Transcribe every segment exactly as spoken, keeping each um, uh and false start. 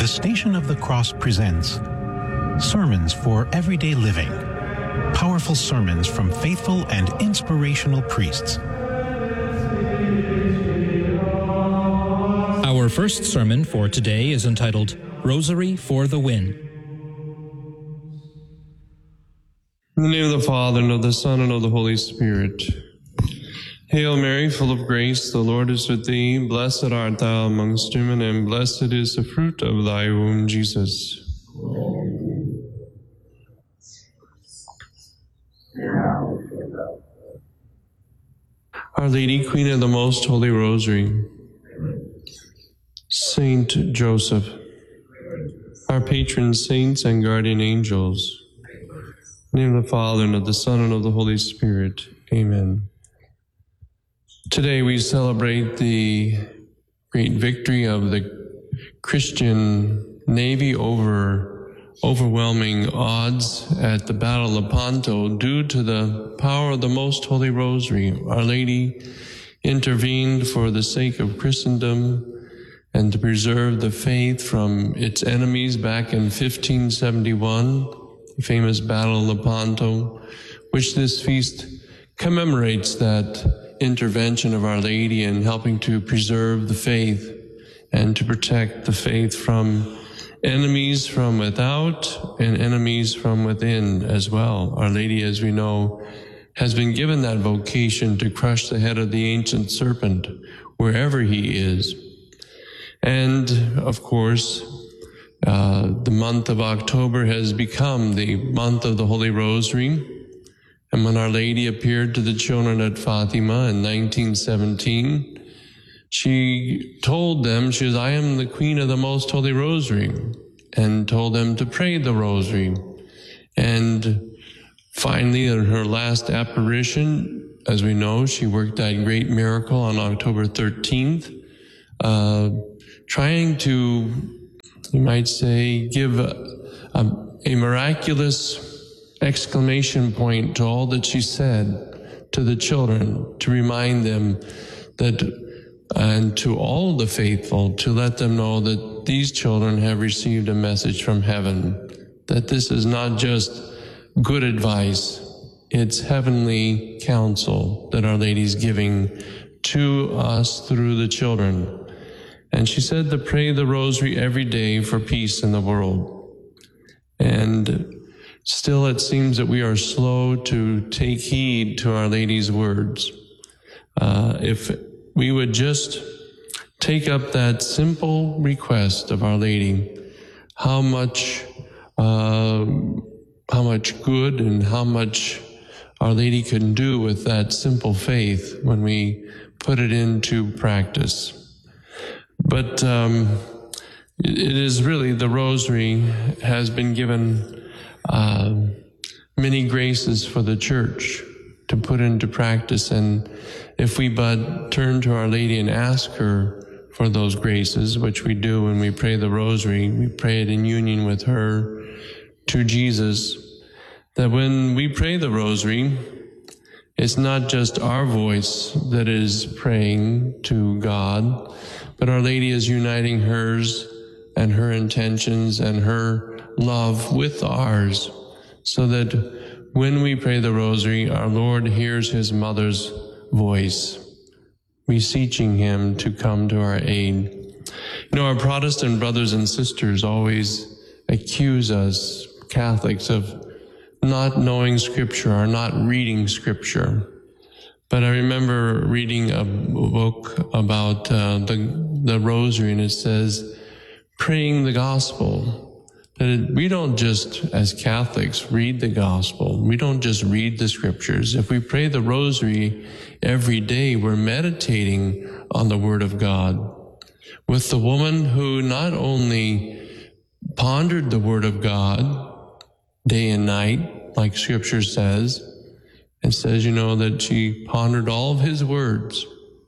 Station of the Cross presents Sermons for Everyday Living. Powerful sermons from faithful and inspirational priests. Our first sermon for today is entitled Rosary for the Win. In the name of the Father, and of the Son, and of the Holy Spirit. Hail Mary, full of grace, the Lord is with thee. Blessed art thou amongst women, and blessed is the fruit of thy womb, Jesus. Our Lady, Queen of the Most Holy Rosary, Saint Joseph, our patron saints and guardian angels, in the name of the Father, and of the Son, and of the Holy Spirit. Amen. Today we celebrate the great victory of the Christian navy over overwhelming odds at the Battle of Lepanto due to the power of the Most Holy Rosary. Our Lady intervened for the sake of Christendom and to preserve the faith from its enemies back in fifteen seventy-one, the famous Battle of Lepanto, which this feast commemorates that intervention of Our Lady in helping to preserve the faith and to protect the faith from enemies from without and enemies from within as well. Our Lady, as we know, has been given that vocation to crush the head of the ancient serpent wherever he is. And, of course, uh, the month of October has become the month of the Holy Rosary. And when Our Lady appeared to the children at Fatima in nineteen seventeen, she told them, she says, I am the Queen of the Most Holy Rosary, and told them to pray the Rosary. And finally, in her last apparition, as we know, she worked that great miracle on October thirteenth, uh, trying to, you might say, give a, a, a miraculous exclamation point to all that she said to the children, to remind them that, and to all the faithful, to let them know that these children have received a message from heaven, that this is not just good advice, it's heavenly counsel that Our Lady's giving to us through the children. And she said to pray the Rosary every day for peace in the world. And still, it seems that we are slow to take heed to Our Lady's words. Uh, if we would just take up that simple request of Our Lady, how much, uh, how much good and how much Our Lady can do with that simple faith when we put it into practice. But um, it is really, the Rosary has been given Uh, many graces for the Church to put into practice, and if we but turn to Our Lady and ask her for those graces, which we do when we pray the Rosary, we pray it in union with her to Jesus, that when we pray the Rosary, it's not just our voice that is praying to God, but Our Lady is uniting hers and her intentions and her love with ours, so that when we pray the Rosary, our Lord hears his mother's voice, beseeching him to come to our aid. You know, our Protestant brothers and sisters always accuse us, Catholics, of not knowing Scripture or not reading Scripture. But I remember reading a book about uh, the, the Rosary, and it says, praying the Gospel. That we don't just, as Catholics, read the Gospel. We don't just read the Scriptures. If we pray the Rosary every day, we're meditating on the Word of God. With the woman who not only pondered the Word of God day and night, like Scripture says, it says, you know, that she pondered all of his words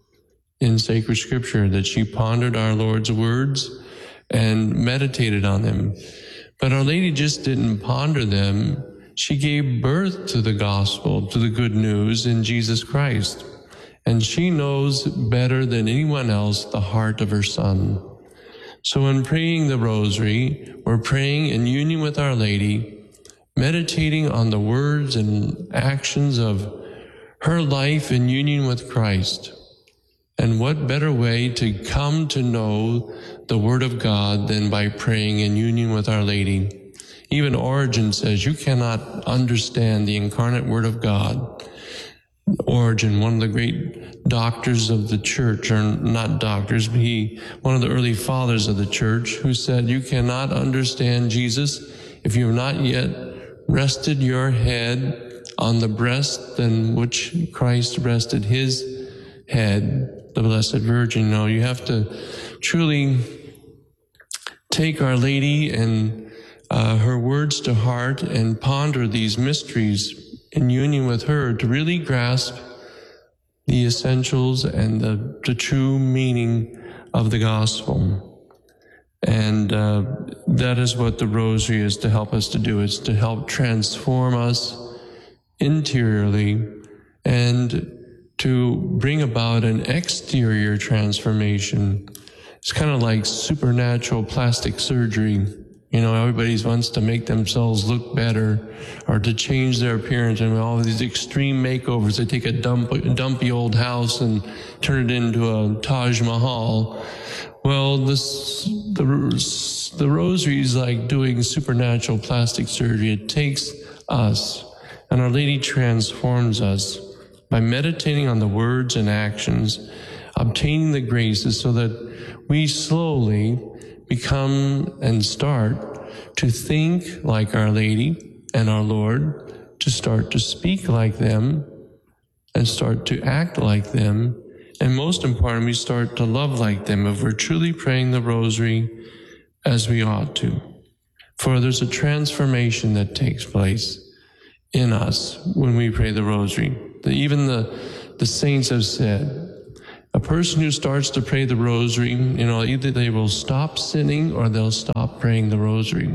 in sacred Scripture, that she pondered our Lord's words and meditated on them. But Our Lady just didn't ponder them. She gave birth to the gospel, to the good news in Jesus Christ. And she knows better than anyone else the heart of her Son. So in praying the Rosary, we're praying in union with Our Lady, meditating on the words and actions of her life in union with Christ. And what better way to come to know the Word of God than by praying in union with Our Lady? Even Origen says you cannot understand the incarnate Word of God. Origen, one of the great doctors of the church, or not doctors, but he, one of the early fathers of the church, who said you cannot understand Jesus if you have not yet rested your head on the breast in which Christ rested his head, the Blessed Virgin. No, you have to truly take Our Lady and uh, her words to heart and ponder these mysteries in union with her to really grasp the essentials and the, the true meaning of the gospel. And uh, that is what the Rosary is to help us to do. It's to help transform us interiorly and to bring about an exterior transformation. It's kind of like supernatural plastic surgery. You know, everybody wants to make themselves look better or to change their appearance, and all of these extreme makeovers. They take a dump, dumpy old house and turn it into a Taj Mahal. Well, this, the, the Rosary is like doing supernatural plastic surgery. It takes us, and Our Lady transforms us by meditating on the words and actions, obtaining the graces so that we slowly become and start to think like Our Lady and our Lord, to start to speak like them and start to act like them. And most important, we start to love like them if we're truly praying the Rosary as we ought to. For there's a transformation that takes place in us when we pray the Rosary. Even the, the saints have said, a person who starts to pray the Rosary, you know, either they will stop sinning or they'll stop praying the Rosary.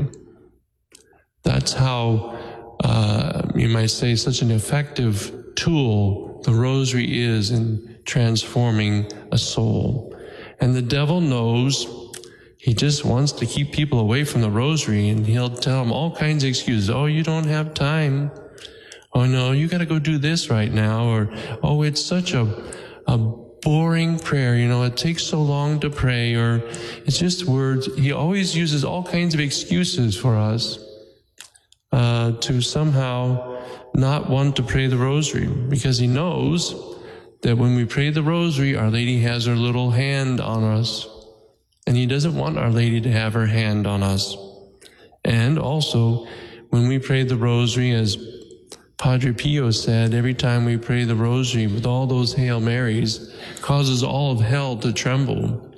That's how, uh, you might say, such an effective tool the Rosary is in transforming a soul. And the devil knows he just wants to keep people away from the Rosary, and he'll tell them all kinds of excuses. Oh, you don't have time. Oh, no, you got to go do this right now. Or, oh, it's such a, a boring prayer. You know, it takes so long to pray, or it's just words. He always uses all kinds of excuses for us uh, to somehow not want to pray the Rosary, because he knows that when we pray the Rosary, Our Lady has her little hand on us, and he doesn't want Our Lady to have her hand on us. And also, when we pray the Rosary, as Padre Pio said, every time we pray the Rosary with all those Hail Marys, causes all of hell to tremble.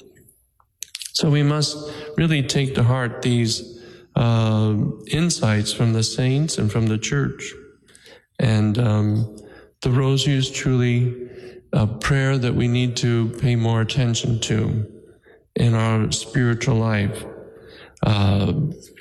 So we must really take to heart these uh, insights from the saints and from the Church. And um, the Rosary is truly a prayer that we need to pay more attention to in our spiritual life. Uh,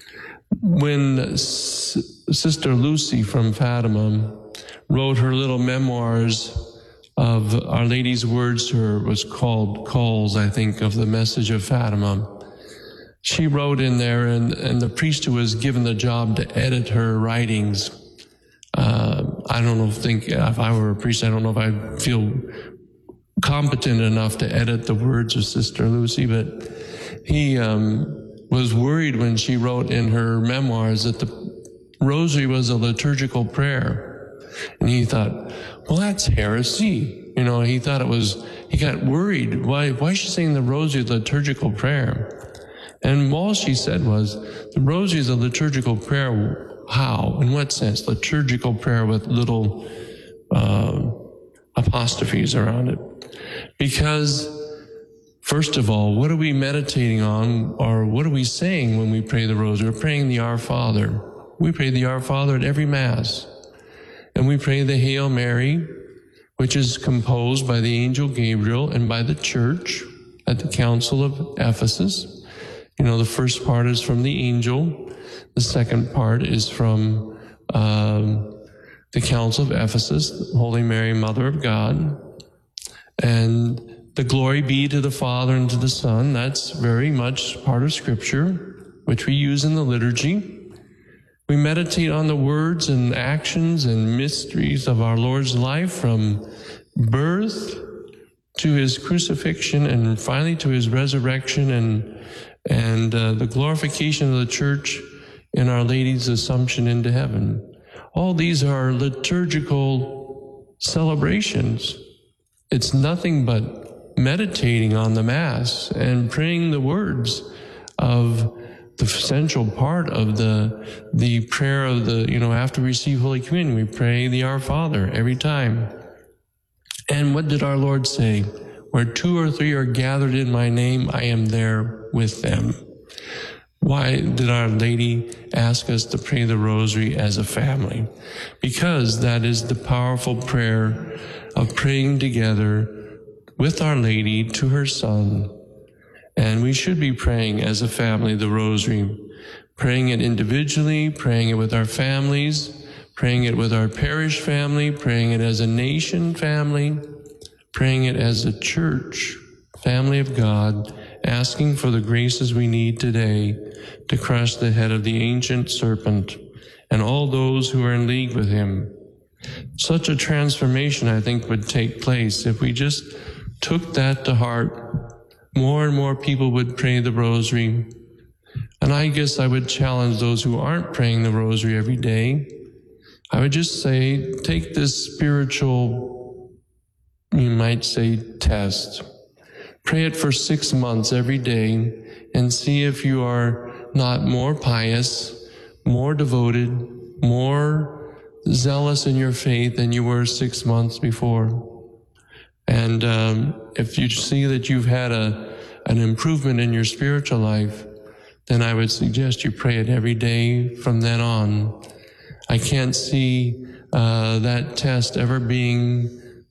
when S- Sister Lucy from Fatima wrote her little memoirs of Our Lady's words to her, was called Calls, I think, of the Message of Fatima. She wrote in there, and, and the priest who was given the job to edit her writings, uh, I don't know if think if I were a priest, I don't know if I'd feel competent enough to edit the words of Sister Lucy, but he um, was worried when she wrote in her memoirs that the Rosary was a liturgical prayer. And he thought, well, that's heresy. You know, he thought it was, he got worried. Why, why is she saying the Rosary is a liturgical prayer? And all she said was, the Rosary is a liturgical prayer. How? In what sense? Liturgical prayer with little uh, apostrophes around it. Because, first of all, what are we meditating on, or what are we saying when we pray the Rosary? We're praying the Our Father. We pray the Our Father at every Mass. And we pray the Hail Mary, which is composed by the angel Gabriel and by the Church at the Council of Ephesus. You know, the first part is from the angel. The second part is from um, the Council of Ephesus, Holy Mary, Mother of God. And the glory be to the Father and to the Son. That's very much part of Scripture, which we use in the liturgy. We meditate on the words and actions and mysteries of our Lord's life from birth to his crucifixion and finally to his resurrection and, and uh, the glorification of the church in Our Lady's Assumption into heaven. All these are liturgical celebrations. It's nothing but meditating on the Mass and praying the words of the essential part of the the prayer of the, you know, after we receive Holy Communion, we pray the Our Father every time. And what did our Lord say? Where two or three are gathered in my name, I am there with them. Why did Our Lady ask us to pray the Rosary as a family? Because that is the powerful prayer of praying together with Our Lady to her Son. And we should be praying as a family the Rosary, praying it individually, praying it with our families, praying it with our parish family, praying it as a nation family, praying it as a church, family of God, asking for the graces we need today to crush the head of the ancient serpent and all those who are in league with him. Such a transformation, I think, would take place if we just took that to heart. More and more people would pray the Rosary. And I guess I would challenge those who aren't praying the Rosary every day. I would just say, take this spiritual, you might say, test. Pray it for six months every day and see if you are not more pious, more devoted, more zealous in your faith than you were six months before. And um, if you see that you've had a an improvement in your spiritual life, then I would suggest you pray it every day from then on. I can't see uh, that test ever being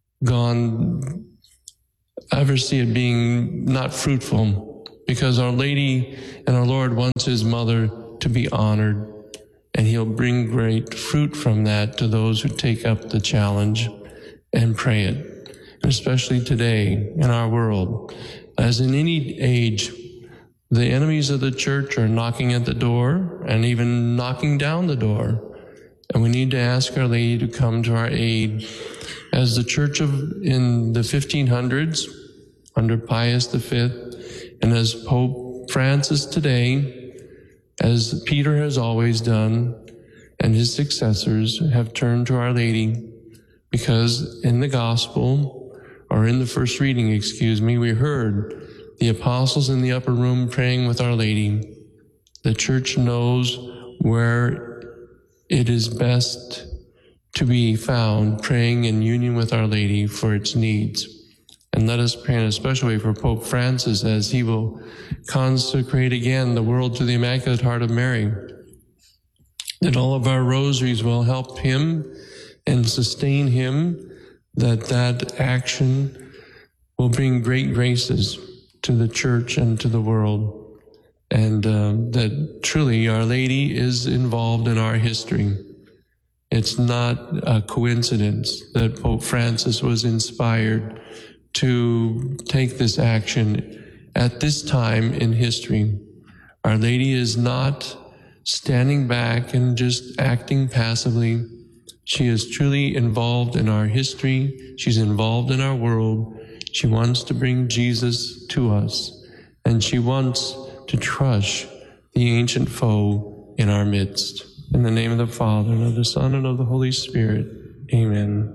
gone, ever see it being not fruitful, because Our Lady and our Lord wants his mother to be honored, and he'll bring great fruit from that to those who take up the challenge and pray it. Especially today in our world. As in any age, the enemies of the church are knocking at the door and even knocking down the door. And we need to ask Our Lady to come to our aid. As the church of in the fifteen hundreds, under Pius the Fifth, and as Pope Francis today, as Peter has always done, and his successors have turned to Our Lady, because in the gospel, or in the first reading, excuse me, we heard the apostles in the upper room praying with Our Lady. The church knows where it is best to be found, praying in union with Our Lady for its needs. And let us pray in a special way for Pope Francis as he will consecrate again the world to the Immaculate Heart of Mary, that all of our rosaries will help him and sustain him, that that action will bring great graces to the church and to the world, and uh, that truly Our Lady is involved in our history. It's not a coincidence that Pope Francis was inspired to take this action at this time in history. Our Lady is not standing back and just acting passively. She is truly involved in our history. She's involved in our world. She wants to bring Jesus to us, and she wants to crush the ancient foe in our midst. In the name of the Father, and of the Son, and of the Holy Spirit. Amen.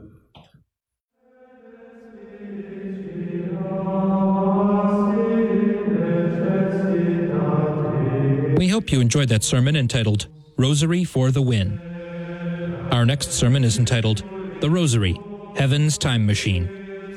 We hope you enjoyed that sermon entitled Rosary for the Win. Our next sermon is entitled The Rosary, Heaven's Time Machine.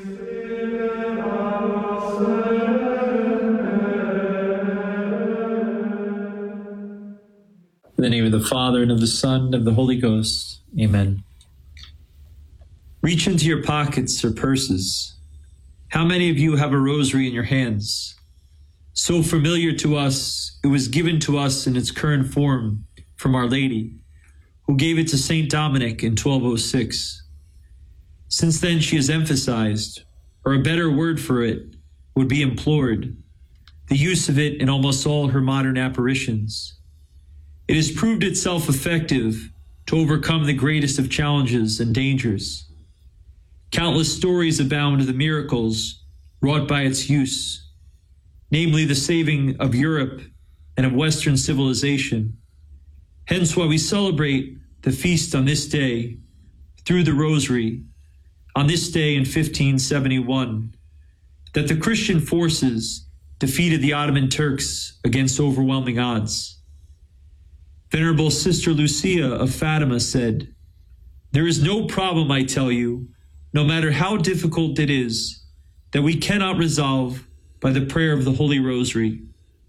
In the name of the Father, and of the Son, and of the Holy Ghost. Amen. Reach into your pockets or purses. How many of you have a rosary in your hands? So familiar to us, it was given to us in its current form from Our Lady, who gave it to Saint Dominic in twelve oh six. Since then, she has emphasized, or a better word for it would be implored, the use of it in almost all her modern apparitions. It has proved itself effective to overcome the greatest of challenges and dangers. Countless stories abound of the miracles wrought by its use, namely the saving of Europe and of Western civilization. Hence why we celebrate the feast on this day through the Rosary, on this day in fifteen seventy-one, that the Christian forces defeated the Ottoman Turks against overwhelming odds. Venerable Sister Lucia of Fatima said, "There is no problem, I tell you, no matter how difficult it is, that we cannot resolve by the prayer of the Holy Rosary."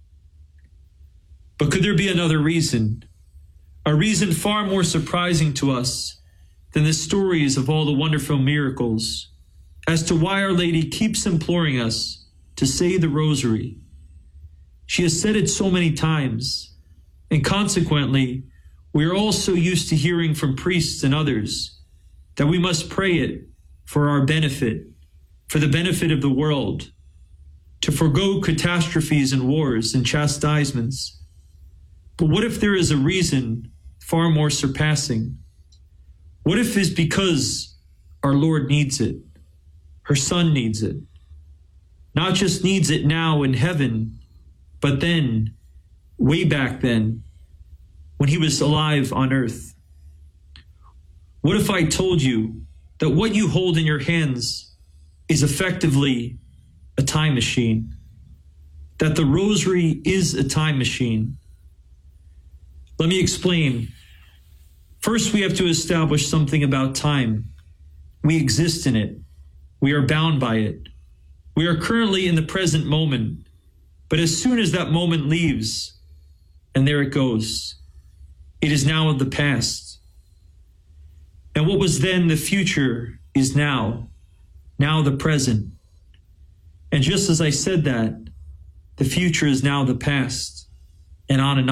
But could there be another reason? A reason far more surprising to us than the stories of all the wonderful miracles, as to why Our Lady keeps imploring us to say the Rosary. She has said it so many times, and consequently, we are all so used to hearing from priests and others that we must pray it for our benefit, for the benefit of the world, to forego catastrophes and wars and chastisements. But what if there is a reason far more surpassing? What if it's because our Lord needs it, her Son needs it, not just needs it now in heaven, but then, way back then, when he was alive on earth? What if I told you that what you hold in your hands is effectively a time machine, that the Rosary is a time machine? Let me explain. First, we have to establish something about time. We exist in it. We are bound by it. We are currently in the present moment, but as soon as that moment leaves, and there it goes, it is now of the past. And what was then the future is now, now the present. And just as I said that, the future is now the past, and on and on.